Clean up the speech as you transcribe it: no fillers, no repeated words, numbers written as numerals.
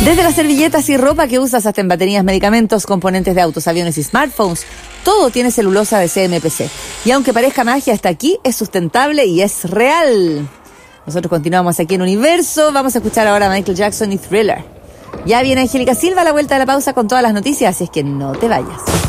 Desde las servilletas y ropa que usas hasta en baterías, medicamentos, componentes de autos, aviones y smartphones, todo tiene celulosa de CMPC. Y aunque parezca magia, hasta aquí es sustentable y es real. Nosotros continuamos aquí en Universo. Vamos a escuchar ahora a Michael Jackson y Thriller. Ya viene Angélica Silva a la vuelta de la pausa con todas las noticias, así es que no te vayas.